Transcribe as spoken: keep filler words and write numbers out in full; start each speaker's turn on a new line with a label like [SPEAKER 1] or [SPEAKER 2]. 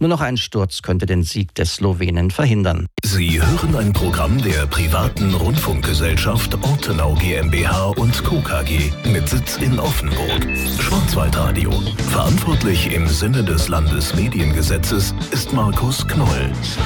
[SPEAKER 1] Nur noch ein Sturz könnte den Sieg des Slowenen verhindern.
[SPEAKER 2] Sie hören ein Programm der privaten Rundfunkgesellschaft Ortenau GmbH und Co. K G mit Sitz in Offenburg. Schwarzwaldradio. Verantwortlich im Sinne des Landesmediengesetzes ist Markus Knoll.